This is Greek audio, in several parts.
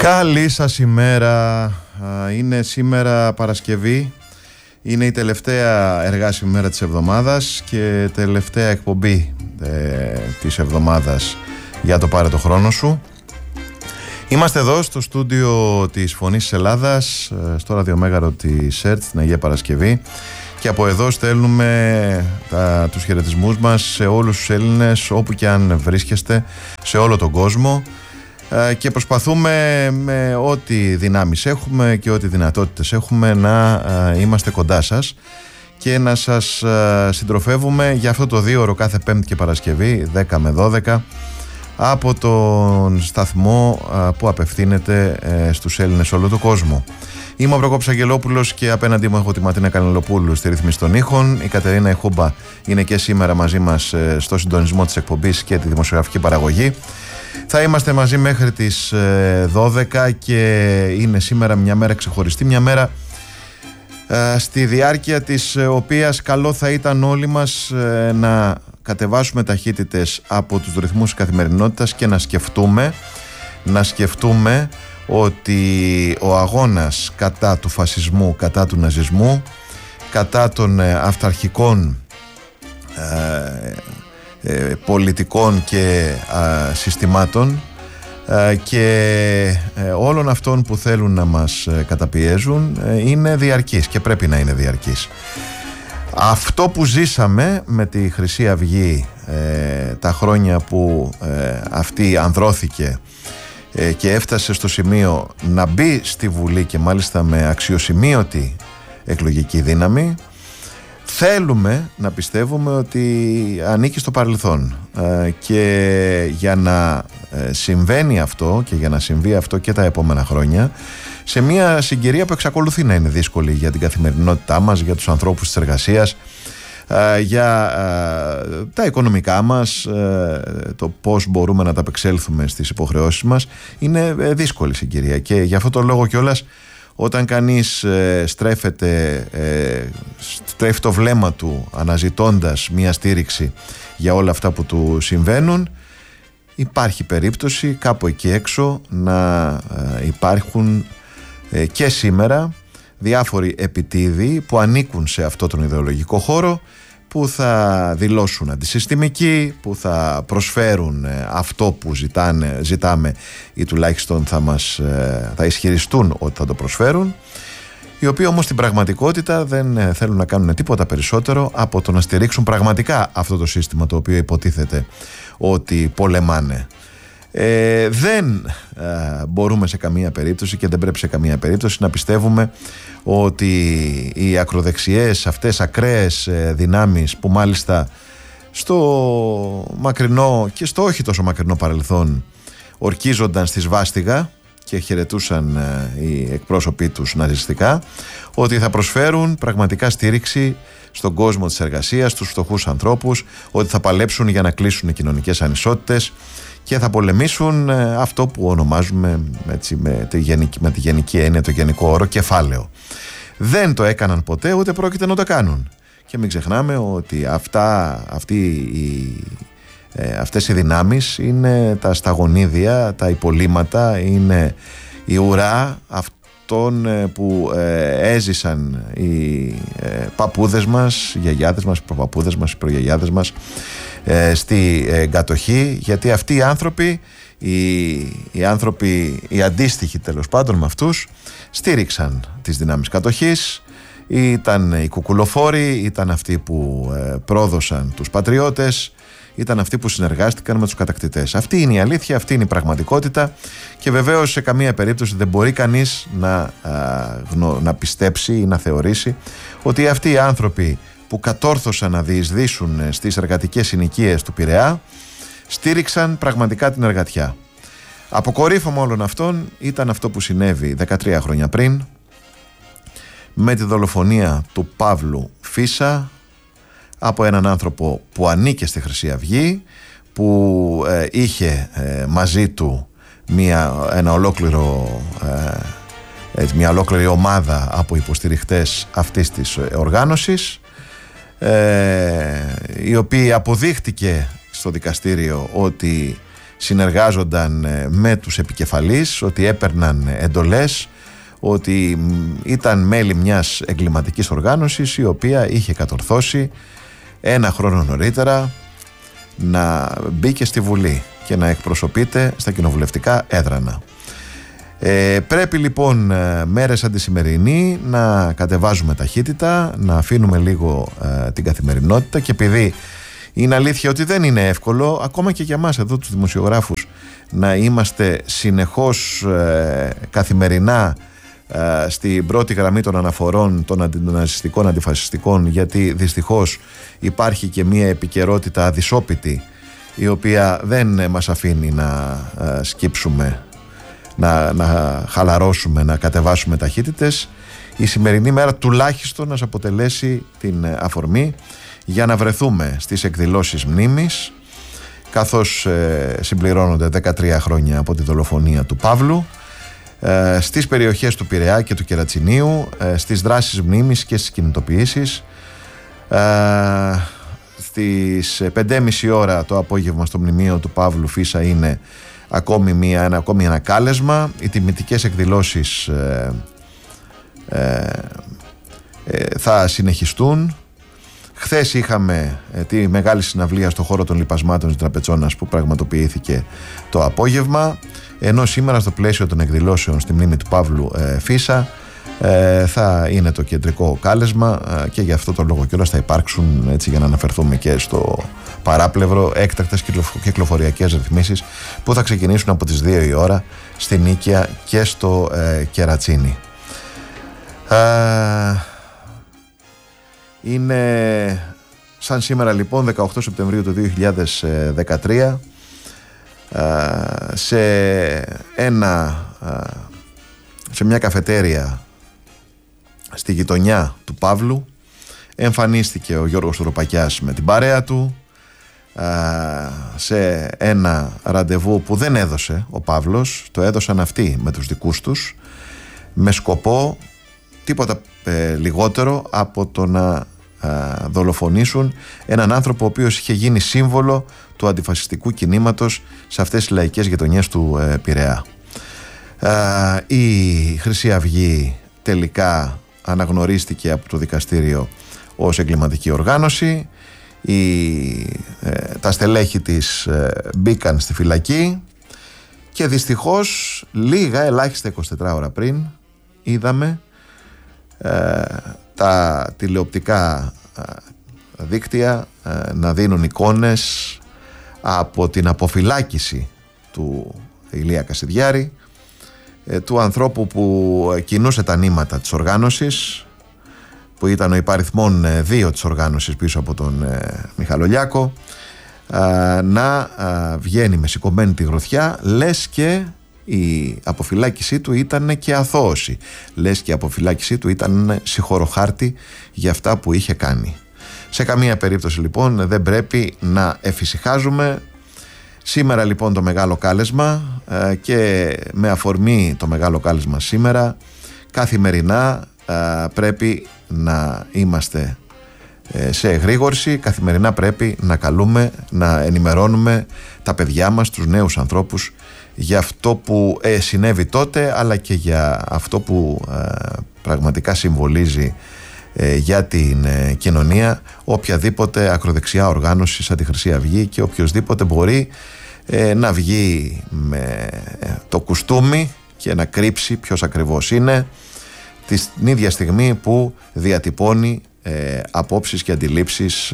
Καλή σας ημέρα. Είναι σήμερα Παρασκευή. Είναι η τελευταία εργάσιμη μέρα της εβδομάδας και τελευταία εκπομπή της εβδομάδας για το Πάρε το χρόνο σου. Είμαστε εδώ στο στούντιο της Φωνής της Ελλάδας, στο ραδιομέγαρο της ΕΡΤ, στην Αγία Παρασκευή, και από εδώ στέλνουμε τους χαιρετισμούς μας σε όλους τους Έλληνες, όπου και αν βρίσκεστε, σε όλο τον κόσμο, και προσπαθούμε με ό,τι δυνάμεις έχουμε και ό,τι δυνατότητες έχουμε να είμαστε κοντά σας και να σας συντροφεύουμε για αυτό το 2ωρο κάθε Πέμπτη και Παρασκευή 10 με 12 από τον σταθμό που απευθύνεται στους Έλληνες όλο τον κόσμο. Είμαι ο Προκόπης Αγγελόπουλος και απέναντί μου έχω τη Ματίνα Κανελοπούλου στη ρύθμιση των ήχων. Η Κατερίνα Εχούμπα είναι και σήμερα μαζί μας στο συντονισμό της εκπομπής και τη δημοσιογραφική παραγωγή. Θα είμαστε μαζί μέχρι τις 12 και είναι σήμερα μια μέρα ξεχωριστή, μια μέρα στη διάρκεια της οποίας καλό θα ήταν όλοι μας να κατεβάσουμε ταχύτητες από τους ρυθμούς της καθημερινότητας και να σκεφτούμε ότι ο αγώνας κατά του φασισμού, κατά του ναζισμού, κατά των αυταρχικών πολιτικών και συστημάτων και όλων αυτών που θέλουν να μας καταπιέζουν είναι διαρκής και πρέπει να είναι διαρκής. Αυτό που ζήσαμε με τη Χρυσή Αυγή τα χρόνια που αυτή ανδρώθηκε και έφτασε στο σημείο να μπει στη Βουλή και μάλιστα με αξιοσημείωτη εκλογική δύναμη, θέλουμε να πιστεύουμε ότι ανήκει στο παρελθόν, και για να συμβαίνει αυτό και για να συμβεί αυτό και τα επόμενα χρόνια, σε μια συγκυρία που εξακολουθεί να είναι δύσκολη για την καθημερινότητά μας, για τους ανθρώπους της εργασίας, για τα οικονομικά μας, το πώς μπορούμε να τα απεξέλθουμε στις υποχρεώσεις μας, είναι δύσκολη συγκυρία. Και για αυτό το λόγο κιόλας, όταν κανείς στρέφει το βλέμμα του αναζητώντας μια στήριξη για όλα αυτά που του συμβαίνουν, υπάρχει περίπτωση κάπου εκεί έξω να υπάρχουν και σήμερα διάφοροι επιτίδιοι που ανήκουν σε αυτό τον ιδεολογικό χώρο, που θα δηλώσουν αντισυστημικοί, που θα προσφέρουν αυτό που ζητάμε ή τουλάχιστον θα ισχυριστούν ότι θα το προσφέρουν, οι οποίοι όμως στην πραγματικότητα δεν θέλουν να κάνουν τίποτα περισσότερο από το να στηρίξουν πραγματικά αυτό το σύστημα το οποίο υποτίθεται ότι πολεμάνε. Δεν μπορούμε σε καμία περίπτωση και δεν πρέπει σε καμία περίπτωση να πιστεύουμε ότι οι ακροδεξιές αυτές ακραίες δυνάμεις, που μάλιστα στο μακρινό και στο όχι τόσο μακρινό παρελθόν ορκίζονταν στη σβάστιγα και χαιρετούσαν οι εκπρόσωποι τους ναζιστικά, ότι θα προσφέρουν πραγματικά στήριξη στον κόσμο της εργασίας, στους φτωχούς ανθρώπους, ότι θα παλέψουν για να κλείσουν οι κοινωνικές ανισότητες και θα πολεμήσουν αυτό που ονομάζουμε έτσι, με τη γενική έννοια, το γενικό όρο κεφάλαιο. Δεν το έκαναν ποτέ, ούτε πρόκειται να το κάνουν. Και μην ξεχνάμε ότι αυτές οι δυνάμεις είναι τα σταγονίδια, τα υπολείμματα, είναι η ουρά αυτών που έζησαν οι παππούδες μας, οι γιαγιάδες μας, οι προπαππούδες μας, οι προγιαγιάδες μας στη κατοχή, γιατί αυτοί οι άνθρωποι, οι αντίστοιχοι τέλος πάντων με αυτούς, στήριξαν τις δυνάμεις κατοχής, ήταν οι κουκουλοφόροι, ήταν αυτοί που πρόδωσαν τους πατριώτες, ήταν αυτοί που συνεργάστηκαν με τους κατακτητές. Αυτή είναι η αλήθεια, αυτή είναι η πραγματικότητα, και βεβαίως σε καμία περίπτωση δεν μπορεί κανείς να πιστέψει ή να θεωρήσει ότι αυτοί οι άνθρωποι που κατόρθωσαν να διεισδύσουν στις εργατικές συνοικίες του Πειραιά στήριξαν πραγματικά την εργατιά. Αποκορύφωμα όλων αυτών ήταν αυτό που συνέβη 13 χρόνια πριν με τη δολοφονία του Παύλου Φίσα από έναν άνθρωπο που ανήκε στη Χρυσή Αυγή, που είχε μαζί του μια ολόκληρη ομάδα από υποστηριχτές αυτής της οργάνωσης, οι οποίοι αποδείχτηκε στο δικαστήριο ότι συνεργάζονταν με τους επικεφαλείς, ότι έπαιρναν εντολές, ότι ήταν μέλη μιας εγκληματικής οργάνωσης η οποία είχε κατορθώσει 1 χρόνο νωρίτερα να μπήκε στη Βουλή και να εκπροσωπείται στα κοινοβουλευτικά έδρανα. Πρέπει λοιπόν μέρες σαν τη σημερινή να κατεβάζουμε ταχύτητα, να αφήνουμε λίγο την καθημερινότητα, και επειδή είναι αλήθεια ότι δεν είναι εύκολο ακόμα και για μας εδώ τους δημοσιογράφους να είμαστε συνεχώς καθημερινά στην πρώτη γραμμή των αναφορών των αντιναζιστικών, αντιφασιστικών, γιατί δυστυχώς υπάρχει και μια επικαιρότητα αδυσόπιτη η οποία δεν μας αφήνει να σκύψουμε, να χαλαρώσουμε, να κατεβάσουμε ταχύτητες. Η σημερινή μέρα τουλάχιστον να αποτελέσει την αφορμή για να βρεθούμε στις εκδηλώσεις μνήμης, καθώς συμπληρώνονται 13 χρόνια από τη δολοφονία του Παύλου, στις περιοχές του Πειραιά και του Κερατσινίου, στις δράσεις μνήμης και στις κινητοποιήσεις. Στις 5:30 ώρα το απόγευμα στο μνημείο του Παύλου Φίσα είναι ακόμη ένα κάλεσμα. Οι τιμητικές εκδηλώσεις θα συνεχιστούν. Χθες είχαμε τη μεγάλη συναυλία στο χώρο των λιπασμάτων της Τραπετσόνας που πραγματοποιήθηκε το απόγευμα, ενώ σήμερα στο πλαίσιο των εκδηλώσεων στη μνήμη του Παύλου Φίσα θα είναι το κεντρικό κάλεσμα, και γι' αυτό το λόγο κιόλας θα υπάρξουν, έτσι για να αναφερθούμε και στο παράπλευρο, έκτακτες κυκλοφοριακές ρυθμίσεις που θα ξεκινήσουν από τις 2 η ώρα στη Νίκαια και στο Κερατσίνι. Είναι σαν σήμερα λοιπόν 18 Σεπτεμβρίου του 2013, σε μια καφετέρια στη γειτονιά του Παύλου εμφανίστηκε ο Γιώργος Τουροπακιάς με την παρέα του σε ένα ραντεβού που δεν έδωσε ο Παύλος, το έδωσαν αυτοί με τους δικούς τους, με σκοπό τίποτα λιγότερο από το να δολοφονήσουν έναν άνθρωπο ο οποίος είχε γίνει σύμβολο του αντιφασιστικού κινήματος σε αυτές τις λαϊκές γειτονιές του Πειραιά. Η Χρυσή Αυγή τελικά αναγνωρίστηκε από το δικαστήριο ως εγκληματική οργάνωση. Τα στελέχη της μπήκαν στη φυλακή και δυστυχώς ελάχιστα 24 ώρα πριν είδαμε τα τηλεοπτικά δίκτυα να δίνουν εικόνες από την αποφυλάκηση του Ηλία Κασιδιάρη, του ανθρώπου που κινούσε τα νήματα της οργάνωσης, που ήταν ο υπαριθμόν 2 της οργάνωσης πίσω από τον Μιχαλολιάκο, να βγαίνει με σηκωμένη τη γροθιά, λες και η αποφυλάκησή του ήταν και αθώωση, λες και η αποφυλάκησή του ήταν συγχωροχάρτη για αυτά που είχε κάνει. Σε καμία περίπτωση λοιπόν δεν πρέπει να εφησυχάζουμε. Σήμερα λοιπόν το μεγάλο κάλεσμα, και με αφορμή το μεγάλο κάλεσμα σήμερα καθημερινά πρέπει να είμαστε σε εγρήγορση, καθημερινά πρέπει να καλούμε, να ενημερώνουμε τα παιδιά μας, τους νέους ανθρώπους, για αυτό που συνέβη τότε, αλλά και για αυτό που πραγματικά συμβολίζει για την κοινωνία οποιαδήποτε ακροδεξιά οργάνωση σαν τη Χρυσή Αυγή, και οποιοσδήποτε μπορεί να βγει με το κουστούμι και να κρύψει ποιος ακριβώς είναι την ίδια στιγμή που διατυπώνει απόψεις και αντιλήψεις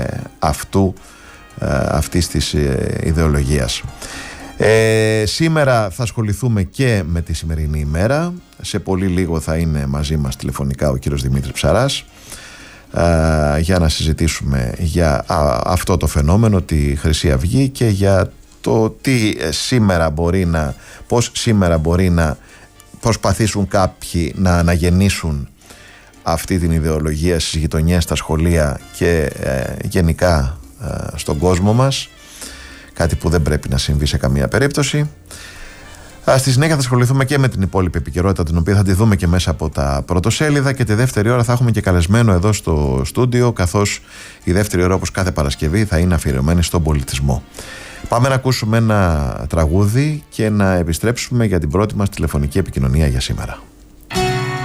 αυτής της ιδεολογίας. Σήμερα θα ασχοληθούμε και με τη σημερινή ημέρα. Σε πολύ λίγο θα είναι μαζί μας τηλεφωνικά ο κύριος Δημήτρης Ψαράς για να συζητήσουμε για αυτό το φαινόμενο, τη Χρυσή Αυγή, και για το πώς σήμερα μπορεί να προσπαθήσουν κάποιοι να αναγεννήσουν αυτή την ιδεολογία στις γειτονιές, στα σχολεία και γενικά στον κόσμο μας, κάτι που δεν πρέπει να συμβεί σε καμία περίπτωση. Στη συνέχεια θα ασχοληθούμε και με την υπόλοιπη επικαιρότητα, την οποία θα τη δούμε και μέσα από τα πρωτοσέλιδα, και τη δεύτερη ώρα θα έχουμε και καλεσμένο εδώ στο στούντιο, καθώς η δεύτερη ώρα, όπως κάθε Παρασκευή, θα είναι αφιερωμένη στον πολιτισμό. Πάμε να ακούσουμε ένα τραγούδι και να επιστρέψουμε για την πρώτη μας τηλεφωνική επικοινωνία για σήμερα.